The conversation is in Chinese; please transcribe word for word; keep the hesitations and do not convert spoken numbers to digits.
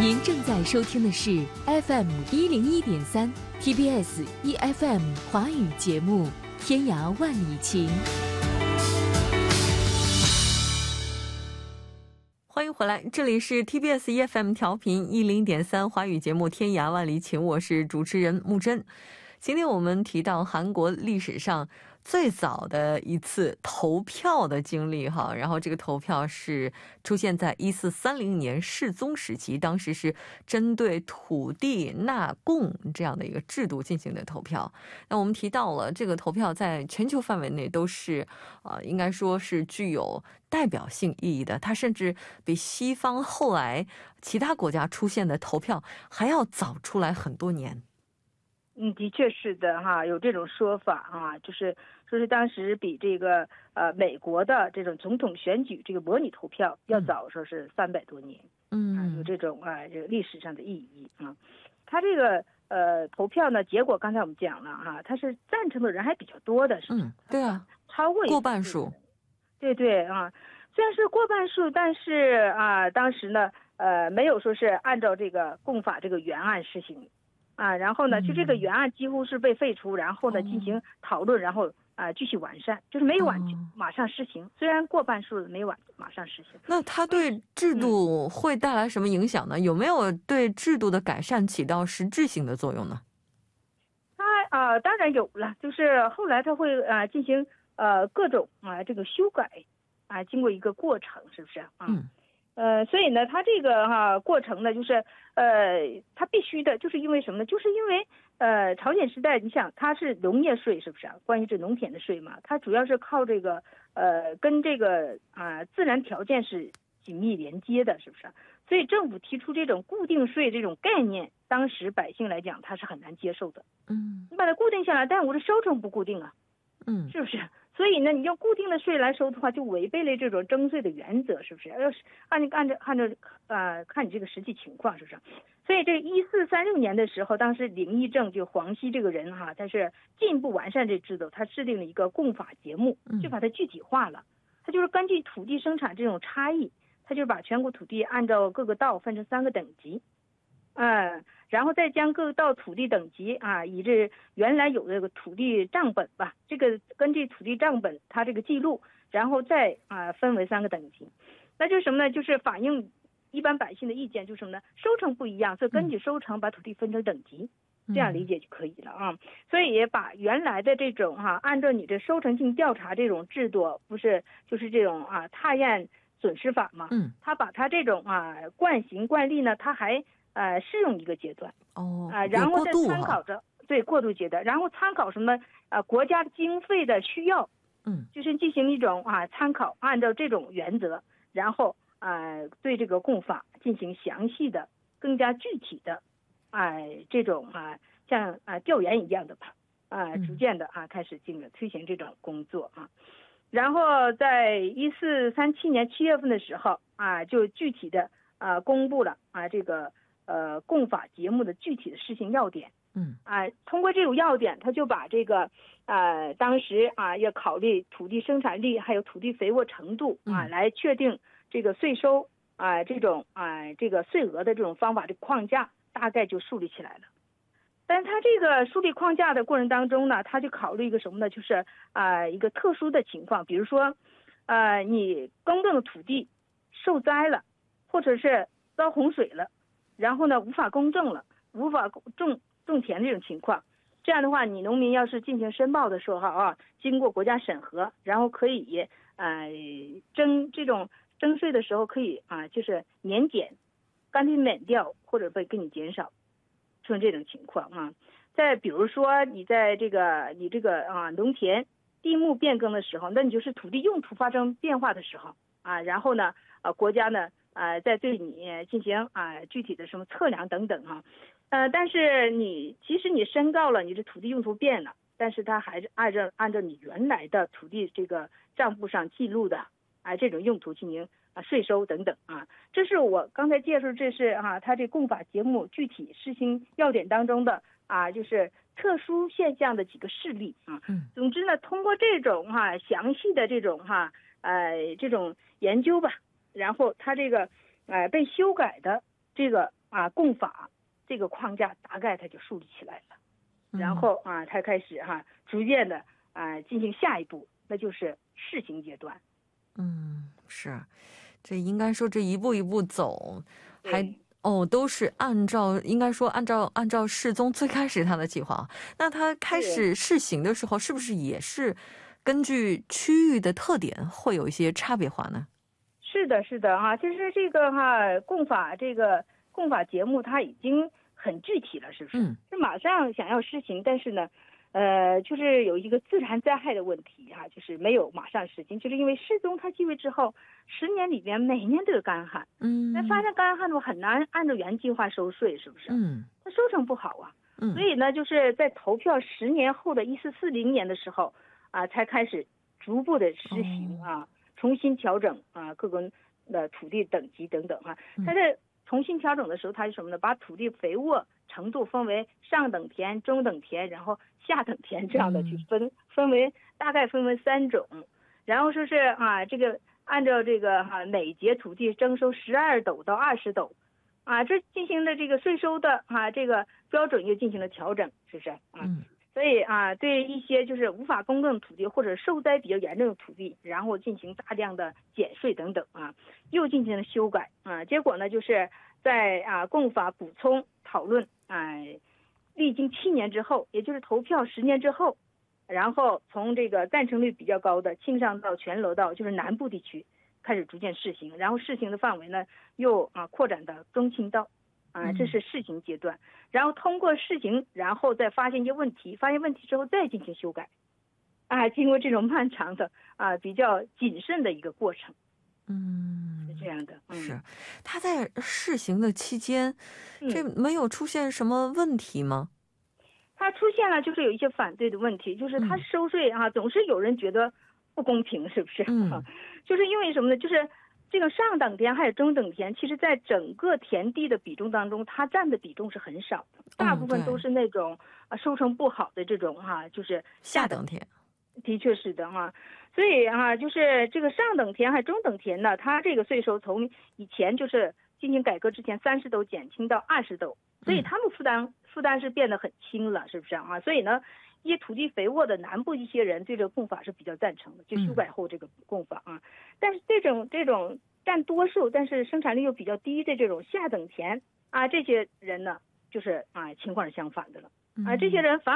您正在收听的是 F M 一零一点三 T B S E F M 华语节目《天涯万里情》。欢迎回来，这里是 T B S E F M 调频一零点三华语节目《天涯万里情》，我是主持人木真。今天我们提到韩国历史上最早的一次投票的经历哈，然后这个投票是出现在一四三零年世宗时期，当时是针对土地纳贡这样的一个制度进行的投票。那我们提到了这个投票在全球范围内都是呃，应该说是具有代表性意义的，它甚至比西方后来其他国家出现的投票还要早出来很多年。 嗯，的确是的哈，有这种说法啊，就是说是当时比这个呃美国的这种总统选举这个模拟投票要早，说是三百多年，嗯、啊，有这种啊这个历史上的意义啊。他这个呃投票呢，结果刚才我们讲了哈、啊，他是赞成的人还比较多的，是吧？嗯， 对啊， 超过过半数。 对对啊，虽然是过半数，但是啊，当时呢呃没有说是按照这个共法这个原案实行。啊，然后呢，就这个原案几乎是被废除，然后呢进行讨论，然后啊、呃、继续完善，就是没有完马上实行。虽然过半数没完马上实行。 那它对制度会带来什么影响呢？有没有对制度的改善起到实质性的作用呢？ 它啊、呃、当然有了，就是后来它会啊、呃、进行呃各种啊、呃、这个修改啊、呃，经过一个过程，是不是啊？嗯。呃，所以呢，它这个哈、啊、过程呢，就是呃，它必须的，就是因为什么呢？就是因为呃，朝鲜时代，你想它是农业税，是不是啊？关于这农田的税嘛，它主要是靠这个呃，跟这个啊自然条件是紧密连接的，是不是啊？所以政府提出这种固定税这种概念，当时百姓来讲，他是很难接受的。嗯，你把它固定下来，但我的收成不固定啊。嗯，是不是？所以呢，你用固定的税来收的话，就违背了这种征税的原则，是不是？要是按按照按照呃看你这个实际情况，是不是？所以这一四三六年的时候，当时林义正就黄熙这个人哈，他是进一步完善这制度，他制定了一个共法节目，就把它具体化了。他就是根据土地生产这种差异，他就把全国土地按照各个道分成三个等级。嗯，然后再将各道土地等级啊，以这原来有这个土地账本吧，这个根据土地账本它这个记录，然后再啊分为三个等级。那就是什么呢？就是反映一般百姓的意见，就是什么呢？收成不一样，所以根据收成把土地分成等级，这样理解就可以了啊。所以也把原来的这种哈、啊，按照你的收成性调查这种制度，不是就是这种啊踏验损失法嘛？嗯，他把他这种啊惯行惯例呢，他还呃，适用一个阶段哦，啊、呃，然后再参考着对过渡阶段，然后参考什么啊、呃、国家经费的需要，嗯，就是进行一种啊参考，按照这种原则，然后啊、呃、对这个共法进行详细的、更加具体的，啊、呃、这种啊像啊调研一样的吧，啊、呃、逐渐的啊开始进行推行这种工作啊，然后在一四三七年七月份的时候啊就具体的啊公布了啊这个。呃，共法节目的具体的施行要点，嗯啊，通过这种要点，他就把这个呃，当时啊要考虑土地生产力还有土地肥沃程度啊，来确定这个税收啊这种啊这个税额的这种方法的框架，大概就树立起来了。但是他这个树立框架的过程当中呢，他就考虑一个什么呢？就是啊一个特殊的情况，比如说呃你耕种的土地受灾了，或者是遭洪水了。然后呢，无法公证了，无法种种田这种情况，这样的话，你农民要是进行申报的时候啊，经过国家审核，然后可以呃征这种征税的时候可以啊，就是年减、干脆免掉或者被给你减少，出现这种情况啊。再比如说你在这个你这个啊农田地目变更的时候，那你就是土地用途发生变化的时候啊，然后呢啊国家呢。呃，在对你进行啊、呃、具体的什么测量等等哈、啊，呃，但是你其实你申告了，你的土地用途变了，但是它还是按照按照你原来的土地这个账簿上记录的啊、呃、这种用途进行啊税收等等啊，这是我刚才介绍，这是啊它这共法节目具体施行要点当中的啊就是特殊现象的几个事例啊。嗯，总之呢，通过这种哈、啊、详细的这种哈、啊、呃这种研究吧。然后它这个呃被修改的这个啊共法这个框架大概它就树立起来了，然后啊才开始哈、啊、逐渐的啊进行下一步，那就是试行阶段。 嗯，是，这应该说这一步一步走，还哦都是按照应该说按照按照世宗最开始他的计划，那他开始试行的时候，是不是也是根据区域的特点会有一些差别化呢？ 是的，是的哈，就是这个哈共法这个共法节目它已经很具体了，是不是？嗯，是马上想要实行，但是呢。呃，就是有一个自然灾害的问题哈、啊，就是没有马上实行，就是因为世宗他继位之后，十年里边每年都有干旱，嗯，那发生干旱的话很难按照原计划收税，是不是？嗯，它收成不好啊，嗯，所以呢，就是在投票十年后的一四四零年的时候啊，才开始逐步的实行啊，哦、重新调整啊各个的土地等级等等哈、啊，它在重新调整的时候，它是什么呢？把土地肥沃程度分为上等田、中等田，然后下等田这样的去分，分为大概分为三种，然后说是啊，这个按照这个哈、啊、每节土地征收十二斗到二十斗，啊，这进行的这个税收的啊这个标准又进行了调整，是不是啊？嗯。所以啊，对一些就是无法公证的土地或者受灾比较严重的土地，然后进行大量的减税等等啊，又进行了修改啊。结果呢，就是在啊共法补充讨论啊，历经七年之后，也就是投票十年之后，然后从这个赞成率比较高的庆尚道、全罗道，就是南部地区开始逐渐试行，然后试行的范围呢又啊扩展到中清道。啊，这是试行阶段，然后通过试行，然后再发现一些问题，发现问题之后再进行修改，啊，经过这种漫长的啊比较谨慎的一个过程，嗯，是这样的。嗯、 是，他在试行的期间，这没有出现什么问题吗？ 他出现了，就是有一些反对的问题，就是他收税啊，嗯、总是有人觉得不公平，是不是？嗯，就是因为什么呢？就是这个上等田还有中等田，其实在整个田地的比重当中，它占的比重是很少的，大部分都是那种啊收成不好的这种哈、啊，就是下等田。的确是的哈、啊，所以啊，就是这个上等田还有中等田呢，它这个税收从以前就是进行改革之前三十斗减轻到二十斗，所以他们负担负担是变得很轻了，是不是啊？所以呢，一些土地肥沃的南部一些人对这个共法是比较赞成的，就修改后这个共法啊。但是这种这种占多数，但是生产率又比较低的这种下等田啊，这些人呢，就是啊情况是相反的了啊，这些人反